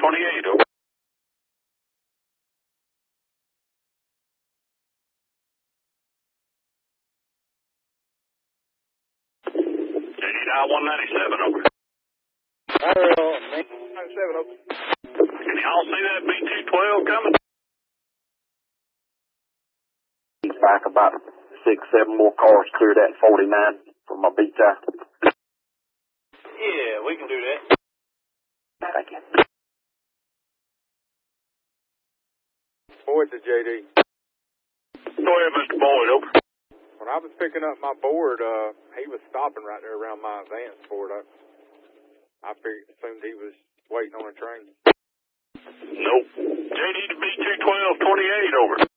28, over. JD dial 197, over. Lateral 97, over. Can y'all see that B-212 coming? Back about 6-7 more cars cleared that 49 from my B-tie. Yeah, we can do that. Thank you. Boyd to JD. Go ahead, Mr. Boyd, over. When I was picking up my board, he was stopping right there around my advance board. I assumed he was waiting on a train. Nope. JD to B-212, 28, over.